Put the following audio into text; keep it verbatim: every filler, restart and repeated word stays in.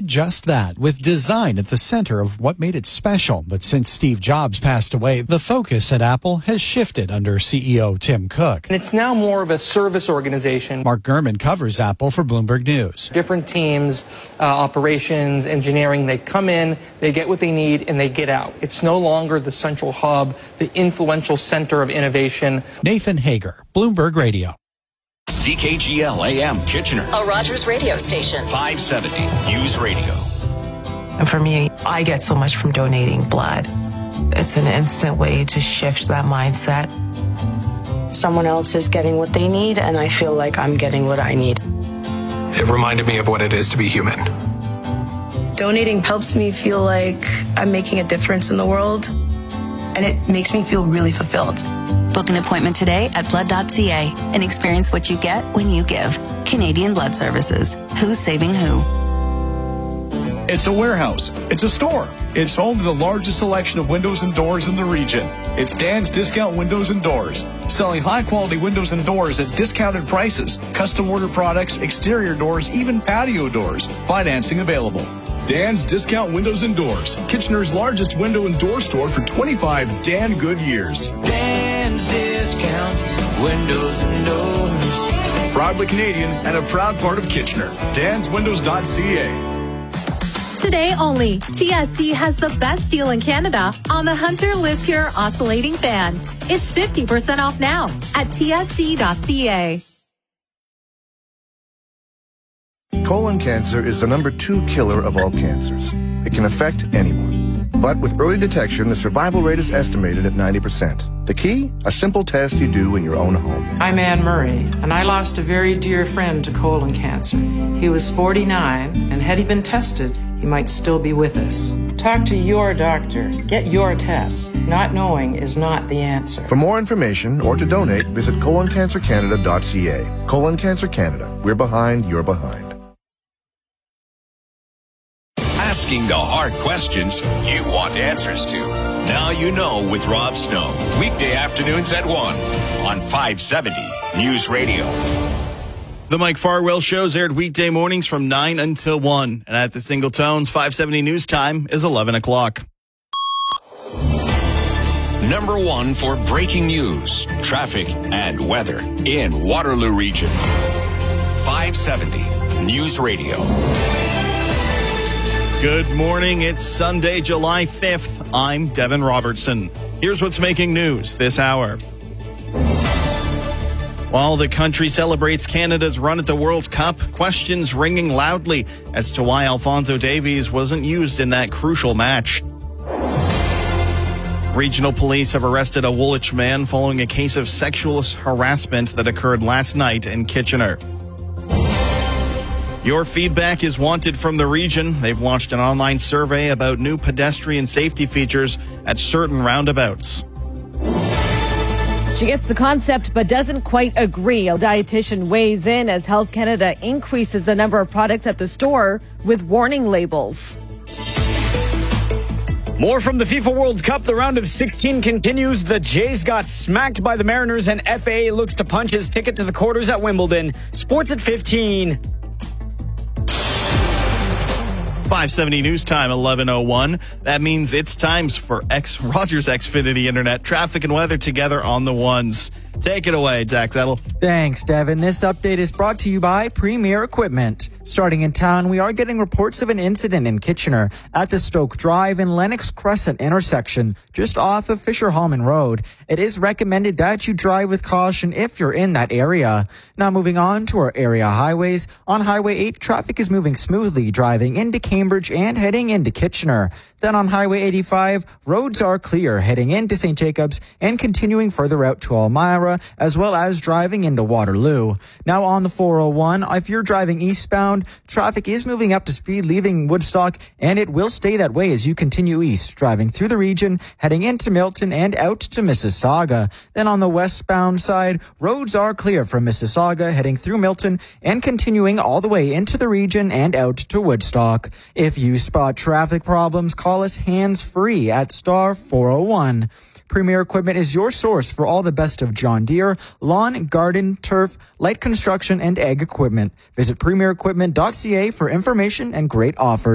did just that, with design at the center of what made it special. But since Steve Jobs passed away, the focus at Apple has shifted under C E O Tim Cook. And it's now more of a service organization. Mark Gurman covers Apple for Bloomberg News. Different teams, uh, operations, engineering, they come in, they get what they need, and they get out. It's no longer the central hub, the influential center of innovation. Nathan Hager, Bloomberg Radio. C K G L A M Kitchener, a Rogers radio station. five seventy News Radio. And for me, I get so much from donating blood. It's an instant way to shift that mindset. Someone else is getting what they need, and I feel like I'm getting what I need. It reminded me of what it is to be human. Donating helps me feel like I'm making a difference in the world, and it makes me feel really fulfilled. Book an appointment today at blood dot c a and experience what you get when you give. Canadian Blood Services. Who's saving who? It's a warehouse. It's a store. It's home to the largest selection of windows and doors in the region. It's Dan's Discount Windows and Doors, selling high-quality windows and doors at discounted prices, custom order products, exterior doors, even patio doors. Financing available. Dan's Discount Windows and Doors, Kitchener's largest window and door store for twenty-five Dan good years. Dan's Discount Windows and Doors. Proudly Canadian and a proud part of Kitchener. dans windows dot c a. Today only, T S C has the best deal in Canada on the Hunter Live Pure Oscillating Fan. It's fifty percent off now at t s c dot c a. Colon cancer is the number two killer of all cancers. It can affect anyone. But with early detection, the survival rate is estimated at ninety percent. The key? A simple test you do in your own home. I'm Anne Murray, and I lost a very dear friend to colon cancer. He was forty-nine, and had he been tested, he might still be with us. Talk to your doctor. Get your test. Not knowing is not the answer. For more information or to donate, visit colon cancer canada dot c a. Colon Cancer Canada. We're behind, you're behind. Asking the hard questions you want answers to. Now you know with Rob Snow. Weekday afternoons at one on five seventy News Radio. The Mike Farwell Show's aired weekday mornings from nine until one. And at the Single Tones, five seventy News Time is eleven o'clock. Number one for breaking news, traffic, and weather in Waterloo Region. five seventy News Radio. Good morning. It's Sunday, July fifth. I'm Devin Robertson. Here's what's making news this hour. While the country celebrates Canada's run at the World Cup, questions ringing loudly as to why Alphonso Davies wasn't used in that crucial match. Regional police have arrested a Woolwich man following a case of sexual harassment that occurred last night in Kitchener. Your feedback is wanted from the region. They've launched an online survey about new pedestrian safety features at certain roundabouts. She gets the concept but doesn't quite agree. A dietitian weighs in as Health Canada increases the number of products at the store with warning labels. More from the FIFA World Cup. The round of sixteen continues. The Jays got smacked by the Mariners, and F A A looks to punch his ticket to the quarters at Wimbledon. Sports at fifteen. five seventy News Time, eleven oh one. That means it's times for X Rogers Xfinity Internet. Traffic and weather together on the ones. Take it away, Zach Zettel. Thanks, Devin. This update is brought to you by Premier Equipment. Starting in town, we are getting reports of an incident in Kitchener at the Stoke Drive and Lennox Crescent intersection, just off of Fisher Hallman Road. It is recommended that you drive with caution if you're in that area. Now moving on to our area highways. On Highway eight, traffic is moving smoothly, driving into Cambridge and heading into Kitchener. Then on Highway eighty-five, roads are clear heading into Saint Jacobs and continuing further out to Elmira, as well as driving into Waterloo. Now on the four oh one, if you're driving eastbound, traffic is moving up to speed leaving Woodstock, and it will stay that way as you continue east, driving through the region, heading into Milton and out to Mississauga. Then on the westbound side, roads are clear from Mississauga, heading through Milton and continuing all the way into the region and out to Woodstock. If you spot traffic problems, call us hands-free at star four oh one. Premier Equipment is your source for all the best of John Deere, lawn, garden, turf, light construction, and ag equipment. Visit premier equipment dot c a for information and great offers.